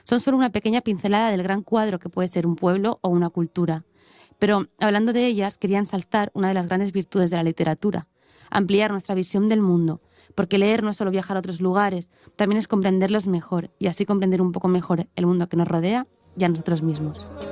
son solo una pequeña pincelada del gran cuadro que puede ser un pueblo o una cultura. Pero, hablando de ellas, quería ensalzar una de las grandes virtudes de la literatura: ampliar nuestra visión del mundo, porque leer no es solo viajar a otros lugares, también es comprenderlos mejor y así comprender un poco mejor el mundo que nos rodea y a nosotros mismos.